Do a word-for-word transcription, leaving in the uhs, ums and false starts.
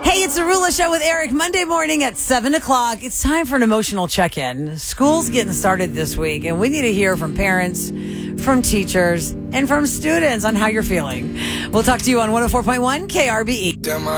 Hey, it's the Rula Show with Eric. Monday morning at seven o'clock. It's time for an emotional check-in. School's getting started this week, and we need to hear from parents, from teachers, and from students on how you're feeling. We'll talk to you on one oh four point one K R B E.